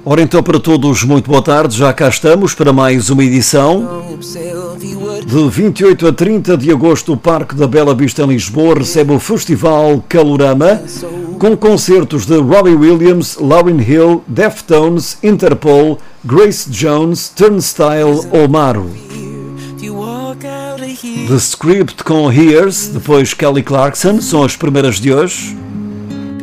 Ora então, para todos, muito boa tarde, já cá estamos para mais uma edição. De 28 a 30 de agosto, o Parque da Bela Vista em Lisboa recebe o Festival Calorama, com concertos de Robbie Williams, Lauryn Hill, Deftones, Interpol, Grace Jones, Turnstile ou Maro. The Script com Hears, depois Kelly Clarkson, são as primeiras de hoje.